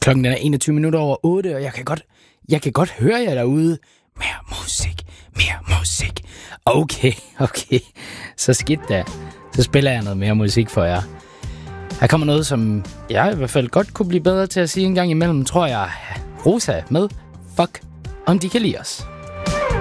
Klokken er 21 minutter over 8, og jeg kan godt høre jer derude. Mere musik. Okay. Så skidt da. Så spiller jeg noget mere musik for jer. Her kommer noget, som jeg i hvert fald godt kunne blive bedre til at sige en gang imellem, tror jeg. Rosa med Fuck, om de kan lide os.